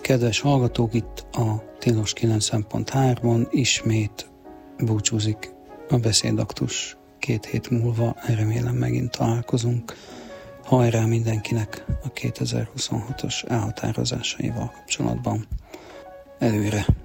Kedves hallgatók, itt a Tilos 90.3-on ismét búcsúzik a beszédaktus. 2 hét múlva remélem megint találkozunk. Hajrá mindenkinek a 2026-os elhatározásaival kapcsolatban. Előre!